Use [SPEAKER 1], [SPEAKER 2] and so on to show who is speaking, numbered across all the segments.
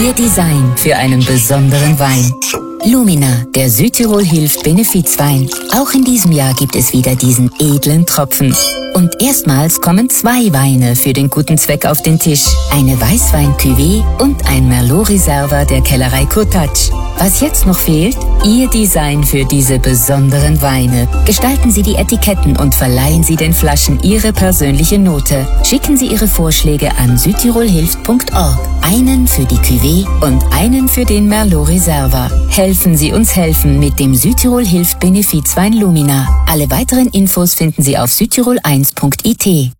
[SPEAKER 1] Ihr Design für einen besonderen Wein. Lumina, der Südtirol hilft Benefizwein. Auch in diesem Jahr gibt es wieder diesen edlen Tropfen. Und erstmals kommen 2 Weine für den guten Zweck auf den Tisch. Eine Weißwein-Cuvée und ein Merlot Reserva der Kellerei Cottage. Was jetzt noch fehlt? Ihr Design für diese besonderen Weine. Gestalten Sie die Etiketten und verleihen Sie den Flaschen Ihre persönliche Note. Schicken Sie Ihre Vorschläge an südtirolhilft.org. Einen für die Cuvée und einen für den Merlot Reserva. Helfen Sie uns helfen mit dem Südtirol hilft Benefizwein Lumina. Alle weiteren Infos finden Sie auf südtirol1.it.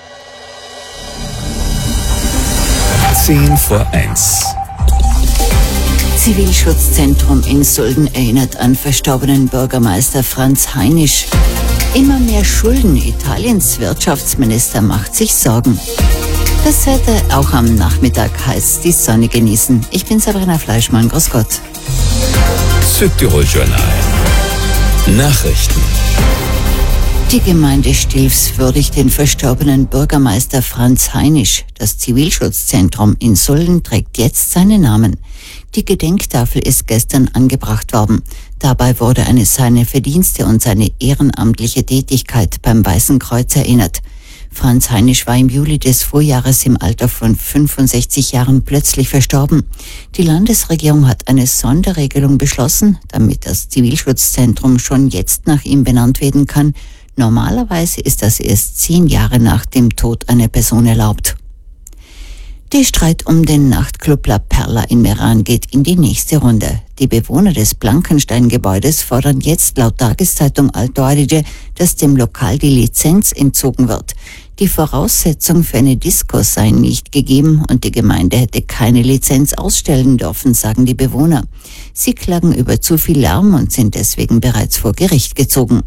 [SPEAKER 2] 10 vor 1.
[SPEAKER 3] Zivilschutzzentrum in Sulden erinnert an verstorbenen Bürgermeister Franz Heinisch. Immer mehr Schulden. Italiens Wirtschaftsminister macht sich Sorgen. Das Wetter auch am Nachmittag heißt die Sonne genießen. Ich bin Sabrina Fleischmann. Grüß Gott.
[SPEAKER 2] Südtirol Journal. Nachrichten.
[SPEAKER 3] Die Gemeinde Stilfs würdigt den verstorbenen Bürgermeister Franz Heinisch. Das Zivilschutzzentrum in Sulden trägt jetzt seinen Namen. Die Gedenktafel ist gestern angebracht worden. Dabei wurde an seine Verdienste und seine ehrenamtliche Tätigkeit beim Weißen Kreuz erinnert. Franz Heinisch war im Juli des Vorjahres im Alter von 65 Jahren plötzlich verstorben. Die Landesregierung hat eine Sonderregelung beschlossen, damit das Zivilschutzzentrum schon jetzt nach ihm benannt werden kann. Normalerweise ist das erst 10 Jahre nach dem Tod einer Person erlaubt. Der Streit um den Nachtclub La Perla in Meran geht in die nächste Runde. Die Bewohner des Blankenstein-Gebäudes fordern jetzt laut Tageszeitung Alto Adige, dass dem Lokal die Lizenz entzogen wird. Die Voraussetzung für eine Disco sei nicht gegeben und die Gemeinde hätte keine Lizenz ausstellen dürfen, sagen die Bewohner. Sie klagen über zu viel Lärm und sind deswegen bereits vor Gericht gezogen.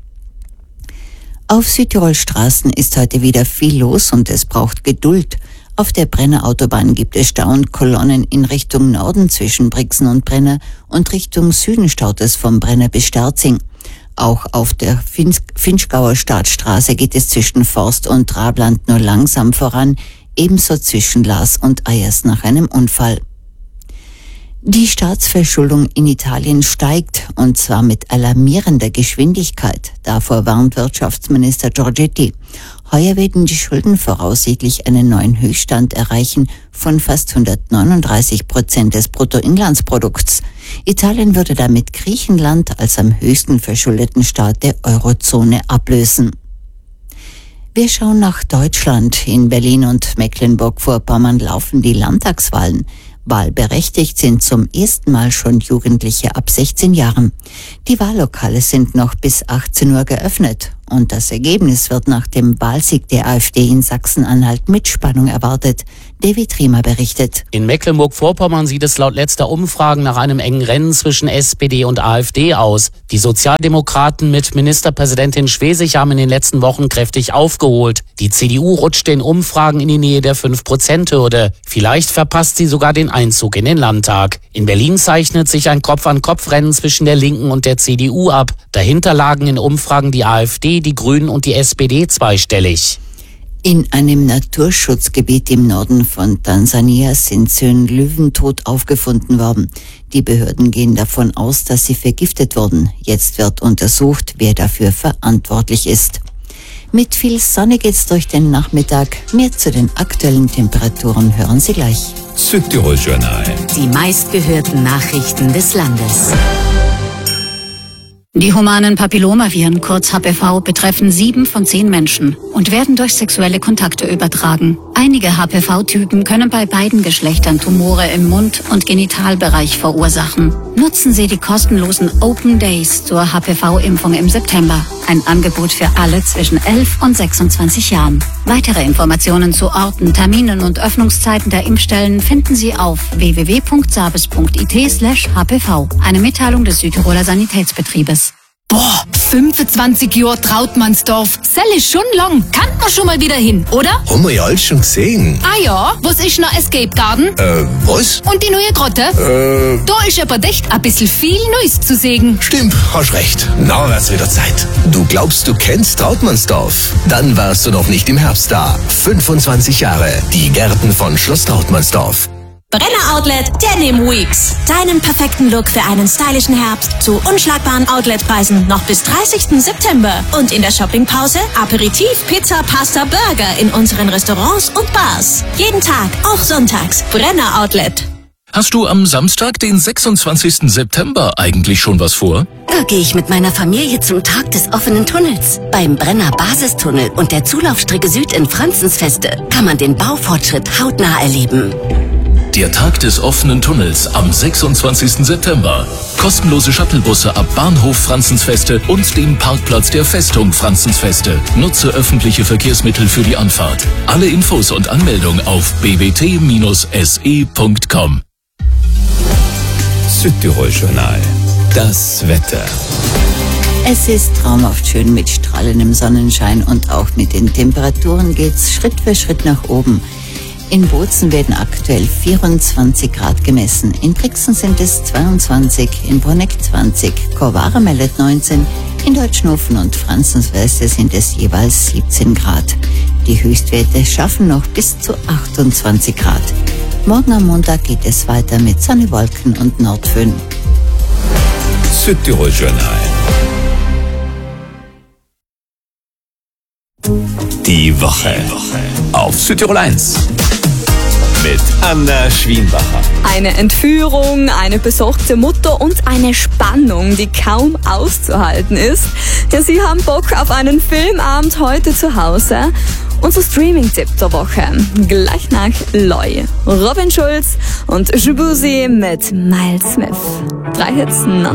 [SPEAKER 3] Auf Südtirol Straßen ist heute wieder viel los und es braucht Geduld. Auf der Brenner Autobahn gibt es Stau und Kolonnen in Richtung Norden zwischen Brixen und Brenner und Richtung Süden staut es vom Brenner bis Sterzing. Auch auf der Finchgauer Staatsstraße geht es zwischen Forst und Trabland nur langsam voran, ebenso zwischen Lars und Eyers nach einem Unfall. Die Staatsverschuldung in Italien steigt, und zwar mit alarmierender Geschwindigkeit. Davor warnt Wirtschaftsminister Giorgetti. Heuer werden die Schulden voraussichtlich einen neuen Höchststand erreichen von fast 139% des Bruttoinlandsprodukts. Italien würde damit Griechenland als am höchsten verschuldeten Staat der Eurozone ablösen. Wir schauen nach Deutschland. In Berlin und Mecklenburg-Vorpommern laufen die Landtagswahlen. Wahlberechtigt sind zum ersten Mal schon Jugendliche ab 16 Jahren. Die Wahllokale sind noch bis 18 Uhr geöffnet und das Ergebnis wird nach dem Wahlsieg der AfD in Sachsen-Anhalt mit Spannung erwartet. David Riemer berichtet.
[SPEAKER 4] In Mecklenburg-Vorpommern sieht es laut letzter Umfragen nach einem engen Rennen zwischen SPD und AfD aus. Die Sozialdemokraten mit Ministerpräsidentin Schwesig haben in den letzten Wochen kräftig aufgeholt. Die CDU rutscht in Umfragen in die Nähe der 5%-Hürde. Vielleicht verpasst sie sogar den Einzug in den Landtag. In Berlin zeichnet sich ein Kopf-an-Kopf-Rennen zwischen der Linken und der CDU ab. Dahinter lagen in Umfragen die AfD, die Grünen und die SPD zweistellig.
[SPEAKER 3] In einem Naturschutzgebiet im Norden von Tansania sind 10 Löwen tot aufgefunden worden. Die Behörden gehen davon aus, dass sie vergiftet wurden. Jetzt wird untersucht, wer dafür verantwortlich ist. Mit viel Sonne geht's durch den Nachmittag. Mehr zu den aktuellen Temperaturen hören Sie gleich.
[SPEAKER 2] Südtirol Journal.
[SPEAKER 1] Die meistgehörten Nachrichten des Landes.
[SPEAKER 5] Die humanen Papillomaviren, kurz HPV, betreffen 7 von 10 Menschen und werden durch sexuelle Kontakte übertragen. Einige HPV-Typen können bei beiden Geschlechtern Tumore im Mund- und Genitalbereich verursachen. Nutzen Sie die kostenlosen Open Days zur HPV-Impfung im September. Ein Angebot für alle zwischen 11 und 26 Jahren. Weitere Informationen zu Orten, Terminen und Öffnungszeiten der Impfstellen finden Sie auf www.sabes.it/hpv. Eine Mitteilung des Südtiroler Sanitätsbetriebes.
[SPEAKER 6] Boah, 25 Jahre Trautmannsdorf. Sell ist schon lang. Kann man schon mal wieder hin, oder?
[SPEAKER 7] Haben wir ja alles schon gesehen.
[SPEAKER 6] Ah ja, was ist noch Escape Garden?
[SPEAKER 7] Was?
[SPEAKER 6] Und die neue Grotte? Da ist aber echt ein bisschen viel Neues zu sehen.
[SPEAKER 7] Stimmt, hast recht. Na, wird's wieder Zeit. Du glaubst, du kennst Trautmannsdorf? Dann warst du noch nicht im Herbst da. 25 Jahre. Die Gärten von Schloss Trautmannsdorf.
[SPEAKER 8] Brenner Outlet Denim Weeks. Deinen perfekten Look für einen stylischen Herbst zu unschlagbaren Outletpreisen noch bis 30. September. Und in der Shoppingpause Aperitif, Pizza, Pasta, Burger in unseren Restaurants und Bars. Jeden Tag, auch sonntags. Brenner Outlet.
[SPEAKER 7] Hast du am Samstag, den 26. September, eigentlich schon was vor?
[SPEAKER 9] Da gehe ich mit meiner Familie zum Tag des offenen Tunnels. Beim Brenner Basistunnel und der Zulaufstrecke Süd in Franzensfeste kann man den Baufortschritt hautnah erleben.
[SPEAKER 7] Der Tag des offenen Tunnels am 26. September. Kostenlose Shuttlebusse ab Bahnhof Franzensfeste und dem Parkplatz der Festung Franzensfeste. Nutze öffentliche Verkehrsmittel für die Anfahrt. Alle Infos und Anmeldung auf bbt-se.com.
[SPEAKER 2] Südtirol Journal. Das Wetter.
[SPEAKER 3] Es ist traumhaft schön mit strahlendem Sonnenschein und auch mit den Temperaturen geht's Schritt für Schritt nach oben. In Bozen werden aktuell 24 Grad gemessen, in Brixen sind es 22, in Bruneck 20, Chorwara meldet 19, in Deutschnofen und Franzensfeste sind es jeweils 17 Grad. Die Höchstwerte schaffen noch bis zu 28 Grad. Morgen am Montag geht es weiter mit Sonne, Wolken und Nordföhn.
[SPEAKER 2] Südtirol Journal. Die Woche auf Südtirol 1 mit Anna Schwienbacher.
[SPEAKER 10] Eine Entführung, eine besorgte Mutter und eine Spannung, die kaum auszuhalten ist. Ja, Sie haben Bock auf einen Filmabend heute zu Hause. Unser Streaming-Tipp der Woche. Gleich nach Loy, Robin Schulz und Jubusi mit Miles Smith. 3 Hits non